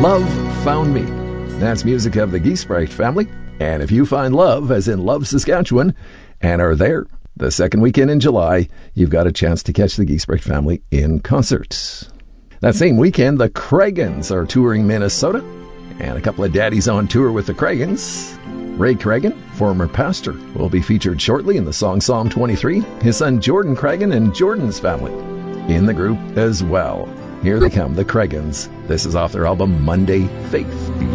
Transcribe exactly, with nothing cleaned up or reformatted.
Love Found Me. That's music of the Giesbrecht family. And if you find love, as in Love, Saskatchewan, and are there the second weekend in July, you've got a chance to catch the Giesbrecht family in concert. That same weekend, the Cragans are touring Minnesota, and a couple of daddies on tour with the Cragans. Ray Cragan, former pastor, will be featured shortly in the song Psalm twenty-three. His son Jordan Cragan and Jordan's family in the group as well. Here they come, the Cragans. This is off their album Monday Faith.